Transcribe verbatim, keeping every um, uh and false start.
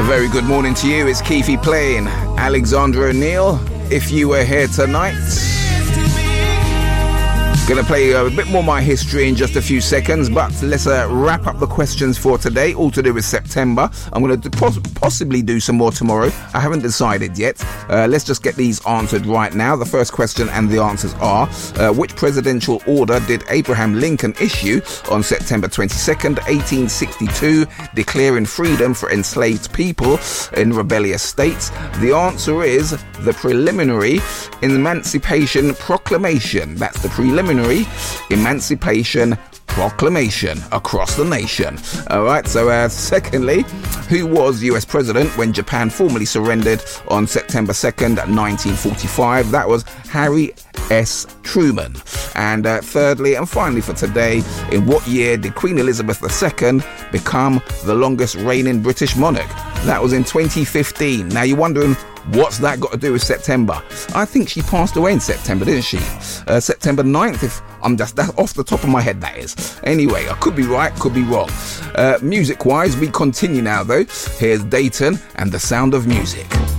very good morning to you. It's Keefy playing Alexander O'Neal. If You Were Here Tonight. Gonna play a bit more my history in just a few seconds, but let's uh, wrap up the questions for today, all to do with September. I'm gonna do, poss- possibly do some more tomorrow. I haven't decided yet. Uh, let's just get these answered right now. The first question and the answers are, uh, which presidential order did Abraham Lincoln issue on September twenty-second, eighteen sixty-two, declaring freedom for enslaved people in rebellious states? The answer is the Preliminary Emancipation Proclamation. That's the preliminary Emancipation Proclamation across the nation. Alright, so uh, secondly, who was U S president when Japan formally surrendered on September second, nineteen forty-five? That was Harry S. Truman. And uh, thirdly and finally for today, in what year did Queen Elizabeth the Second become the longest reigning British monarch? That was in twenty fifteen. Now you're wondering, what's that got to do with September? I think she passed away in September, didn't she? Uh, September ninth, if I'm just that's off the top of my head, that is. Anyway, I could be right, could be wrong. Uh, music-wise, we continue now though. Here's Dayton and The Sound of Music.